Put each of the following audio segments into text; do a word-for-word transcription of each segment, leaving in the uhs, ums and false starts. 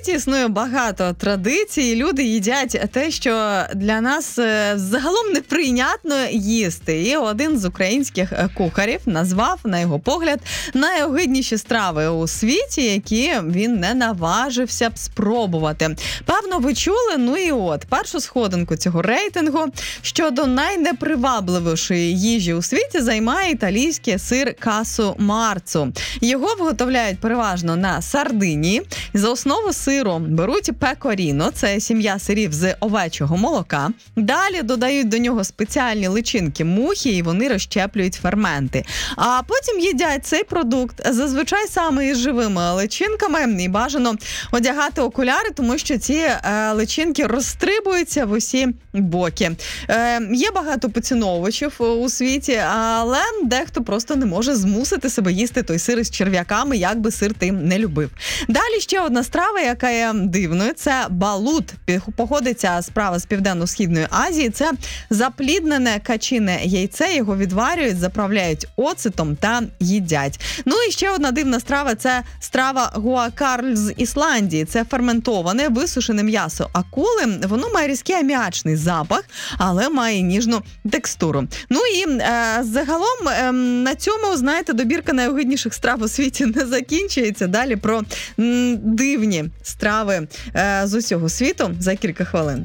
світі існує багато традицій, люди їдять те, що для нас загалом неприйнятно їсти. І один з українських кухарів назвав, на його погляд, найогидніші страви у світі, які він не наважився б спробувати. Певно, ви чули? Ну і от, першу сходинку цього рейтингу щодо найнепривабливішої їжі у світі займає італійський сир касу марцу. Його виготовляють переважно на Сардинії. За основу сиру беруть пекоріно, це сім'я сирів з овечого молока. Далі додають до нього спеціальні личинки мухи, і вони розщеплюють ферменти. А потім їдять цей продукт зазвичай саме із живими личинками, і бажано одягати окуляри, тому що ці е, личинки розстрибуються в усі боки. Е, є багато поціновувачів у світі, але дехто просто не може змусити себе їсти той сир із черв'яками, як би сир тим не любив. Далі ще одна страва, яка є дивною, це балут. Походить ця страва з Південно-Східної Азії. Це запліднене качине яйце, його відварюють, заправляють оцетом та їдять. Ну і ще одна дивна страва – це страва гуакарль з Ісландії. Це ферментоване, висушене м'ясо акули. Воно має різкий аміачний запах, але має ніжну текстуру. Ну і е, загалом е, на цьому, знаєте, добірка найогидніших страв у світі не закінчується. Далі про м, дивні страви е, з усього світу за кілька хвилин.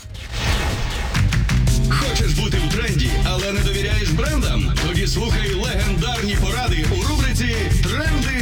Хочеш бути в тренді, але не довіряєш брендам? Тоді слухай легендарні поради у рубриці «Тренди